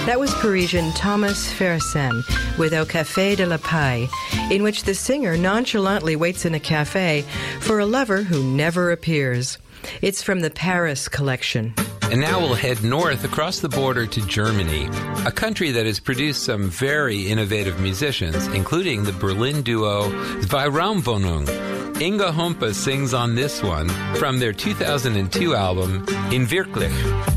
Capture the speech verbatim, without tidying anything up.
That was Parisian Thomas Fersen with Au Café de la Paille, in which the singer nonchalantly waits in a cafe for a lover who never appears. It's from the Paris collection. And now we'll head north across the border to Germany, a country that has produced some very innovative musicians, including the Berlin duo Zweiraumwohnung. Inga Humpe sings on this one from their two thousand two album In Wirklich.